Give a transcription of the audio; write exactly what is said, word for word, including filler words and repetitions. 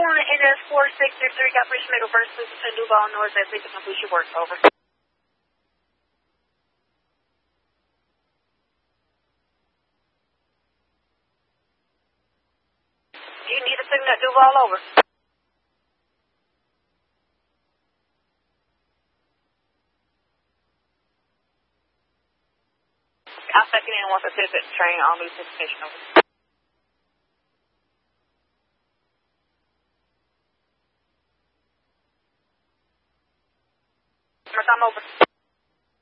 on N S four six three three, got Bridge Middle Burst, please attend Duval North as they can complete your work, over. Do you need a signal at Duval, over? I'll second in once I sit at the train, I'll lose this station, over. I'm over.